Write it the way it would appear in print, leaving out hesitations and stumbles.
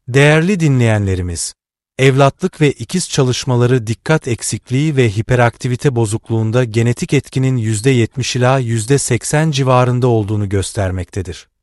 Değerli dinleyenlerimiz, evlatlık ve ikiz çalışmaları dikkat eksikliği ve hiperaktivite bozukluğunda genetik etkinin %70 ila %80 civarında olduğunu göstermektedir.